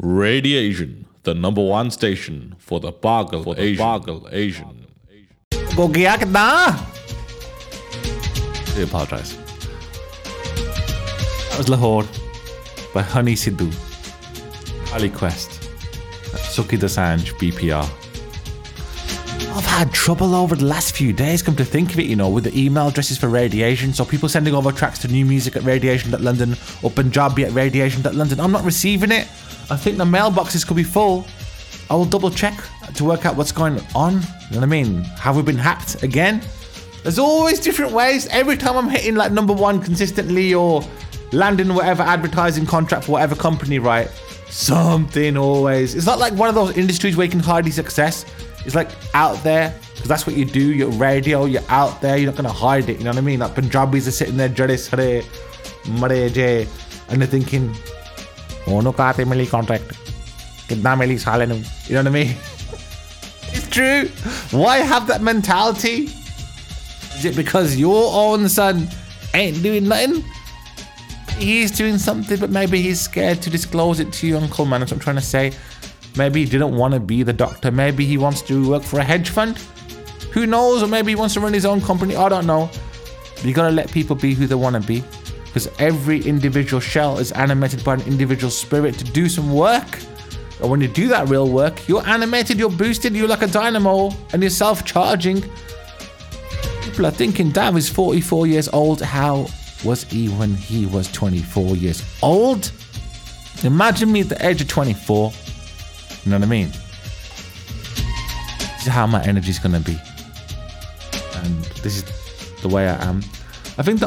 Radiation, the number one station for the Bargle Asian. Go gaya kitna? I apologize. That was Lahore by Honey Sidhu, Ali Quest, Suki Dosanjh, BPR. I've had trouble over the last few days, come to think of it, with the email addresses for Radiation. So people sending over tracks to New Music at Radiation.London or Punjabi at Radiation.London. I'm not receiving it. I think the mailboxes could be full. I will double check to work out what's going on. You know what I mean? Have we been hacked again? There's always different ways. Every time I'm hitting like number one consistently or landing whatever advertising contract for whatever company, right? Something always. It's not like one of those industries where you can hardly success. It's like out there, because that's what you do. You're radio, you're out there, you're not going to hide it, you know what I mean? Like Punjabis are sitting there, Jadis, Hare, Mare, Jay, and they're thinking, oh no, kaate mili contract. Kitna mili saale nu. You know what I mean? It's true. Why have that mentality? Is it because your own son ain't doing nothing? He's doing something, but maybe he's scared to disclose it to you, Uncle Man. That's what I'm trying to say. Maybe he didn't want to be the doctor. Maybe he wants to work for a hedge fund. Who knows? Or maybe he wants to run his own company. I don't know. But you got to let people be who they want to be. Because every individual shell is animated by an individual spirit to do some work. And when you do that real work, you're animated, you're boosted, you're like a dynamo, and you're self-charging. People are thinking, damn, he's 44 years old. How was he when he was 24 years old? Imagine me at the age of 24. You know what I mean? This is how my energy is going to be. And this is the way I am. I think the